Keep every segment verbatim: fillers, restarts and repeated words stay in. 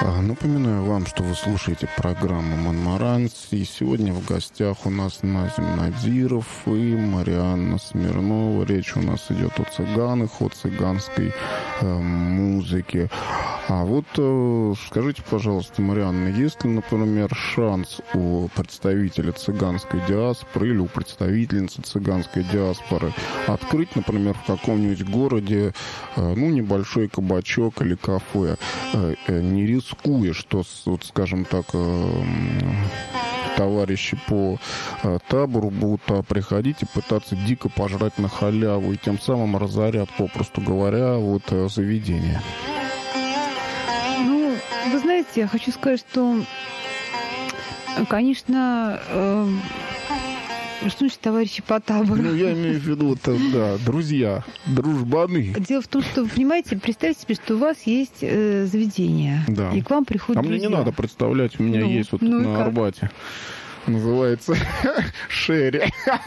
Напоминаю вам, что вы слушаете программу «Монмаранс», и сегодня в гостях у нас Назим Надиров и Марианна Смирнова. Речь у нас идет о цыганах, о цыганской э, музыке. А вот э, скажите, пожалуйста, Марианна, есть ли, например, шанс у представителя цыганской диаспоры или у представительницы цыганской диаспоры открыть, например, в каком-нибудь городе э, ну, небольшой кабачок или кафе, э, э, не рискуя, что, вот, скажем так, э, товарищи по э, табору будут а, приходить и пытаться дико пожрать на халяву, и тем самым разорят, попросту говоря, вот э, заведение? Ну, вы знаете, я хочу сказать, что, конечно, э, что значит товарищи по табору? Ну, я имею в виду, это, да, друзья, дружбаны. Дело в том, что, вы понимаете, представьте себе, что у вас есть э, заведение, да. И к вам приходят А друзья. мне не надо представлять, у меня ну, есть вот ну тут на как? Арбате. Называется Шерри.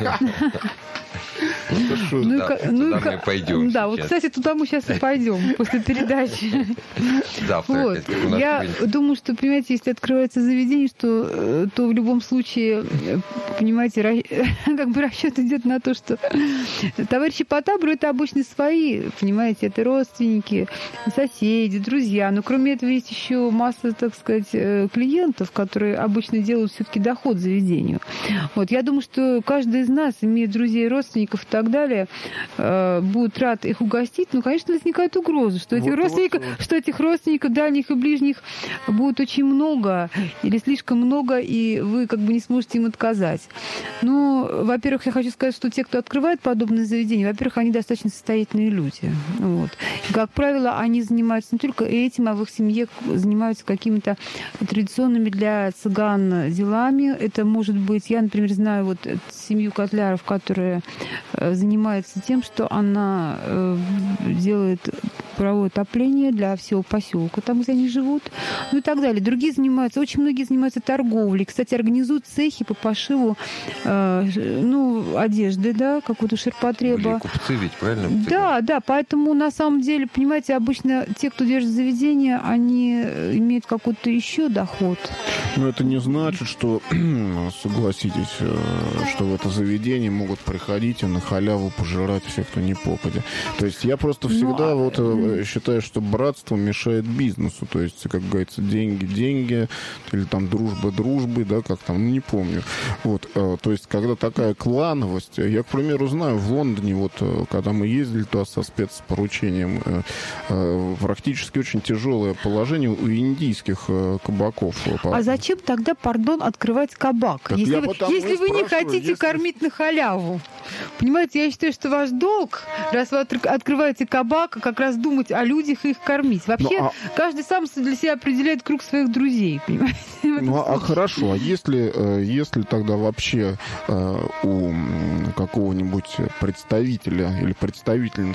Ну, да, и, ну, туда и, мы пойдем. Да, вот, кстати, туда мы сейчас и пойдем после передачи. Завтра. Вот. Я думаю, что, понимаете, если открывается заведение, что, то в любом случае, понимаете, как бы расчет идет на то, что товарищи по табору это обычно свои, понимаете, это родственники, соседи, друзья. Но кроме этого есть еще масса, так сказать, клиентов, которые обычно делают все-таки доход заведению. Вот. Я думаю, что каждый из нас имеет друзей, родственников и так далее, э, будет рад их угостить, но, конечно, возникает угроза, что этих, вот, родственников, вот, что этих родственников, дальних и ближних будет очень много или слишком много, и вы как бы не сможете им отказать. Ну, во-первых, я хочу сказать, что те, кто открывает подобные заведения, во-первых, они достаточно состоятельные люди. Вот. И, как правило, они занимаются не только этим, а в их семье занимаются какими-то традиционными для цыган делами. Это может быть, я, например, знаю вот семью Котляров, которая занимается тем, что она делает паровое отопление для всего поселка, там, где они живут, ну и так далее. Другие занимаются, очень многие занимаются торговлей. Кстати, организуют цехи по пошиву э, ну, одежды, да, какого-то ширпотреба. Были купцы ведь, правильно? Да, да, поэтому на самом деле, понимаете, обычно те, кто держит заведение, они имеют какой-то еще доход. Но это не значит, что, согласитесь, что в это заведение могут приходить и на халяву пожирать всех, кто не попадя. То есть я просто всегда ну, вот считаю, что братство мешает бизнесу. То есть, как говорится, деньги деньги, или там дружба дружбы, да, как там, ну, не помню. Вот, то есть, когда такая клановость, я, к примеру, знаю, в Лондоне, вот, когда мы ездили туда со спецпоручением, практически очень тяжелое положение у индийских кабаков. А зачем тогда, пардон, открывать кабак? Так если вы, если вы не хотите если... кормить на халяву. Понимаете, я считаю, что ваш долг, раз вы открываете кабак, как раз думать о людях и их кормить. Вообще, ну, а... каждый сам для себя определяет круг своих друзей, понимаете? Ну, а хорошо, а если, если тогда вообще у какого-нибудь представителя или представительницы